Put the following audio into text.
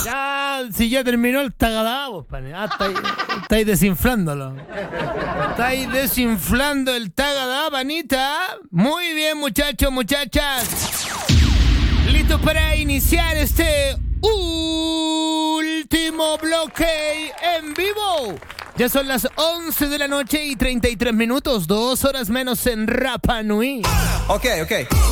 Ya, si ya terminó el tagadá, vos, pane. Ah, estáis desinflándolo. Estáis desinflando el tagadá, panita. Muy bien, muchachos, muchachas. Listos para iniciar este último bloque en vivo. Ya son las 11 de la noche y 33 minutos, 2 horas menos en Rapa Nui. Ok.